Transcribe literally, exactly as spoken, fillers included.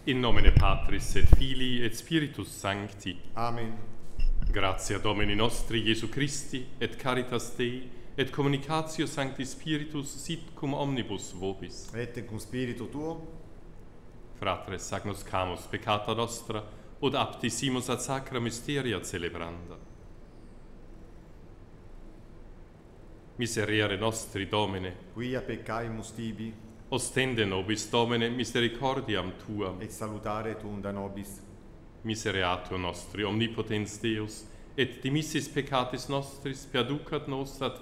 In nomine Patris et Filii et Spiritus Sancti. Amen. Gratia Domini nostri Iesu Christi et caritas Dei et communicatio Sancti Spiritus sit cum omnibus vobis. Et cum spiritu tuo, Fratres agnoscamus peccata nostra ut aptissimus ad sacra mysteria celebranda. Miserere nostri Domine, quia peccaemus tibi, ostende nobis Domine misericordiam Tuam, et salutare tuum da nobis. misereatur nostri omnipotens Deus, et dimissis peccatis nostris perducat nos ad